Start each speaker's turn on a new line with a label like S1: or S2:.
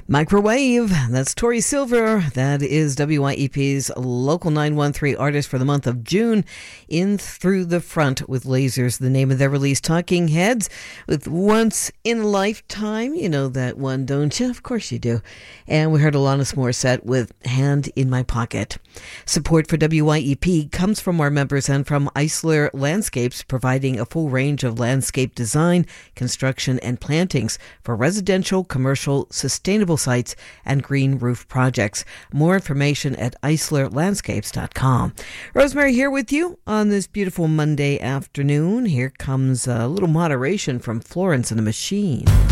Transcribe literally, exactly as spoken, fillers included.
S1: Microwave, that's Tori Silver. That is W Y E P's local nine one three artist for the month of June. In Through the Front with Lasers, the name of their release. Talking Heads with Once in a Lifetime. You know that one, don't you? Of course you do. And we heard Alanis Morissette with Hand in My Pocket. Support for W Y E P comes from our members and from Eisler Landscapes, providing a full range of landscape design, construction, and plantings for residential, commercial, sustainable sites and green roof projects. More information at eisler landscapes dot com. Rosemary here with you on this beautiful Monday afternoon. Here comes a little moderation from Florence and the Machine.